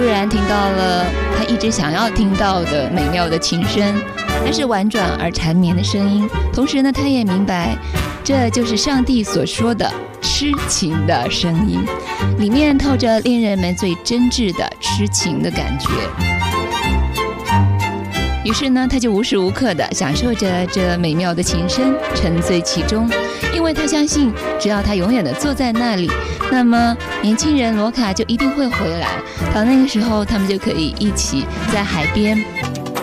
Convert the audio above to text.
然听到了他一直想要听到的美妙的琴声，那是婉转而缠绵的声音。同时呢，他也明白这就是上帝所说的痴情的声音，里面透着恋人们最真挚的痴情的感觉。于是呢，他就无时无刻地享受着这美妙的琴声，沉醉其中，因为他相信只要他永远地坐在那里，那么年轻人罗卡就一定会回来，到那个时候他们就可以一起在海边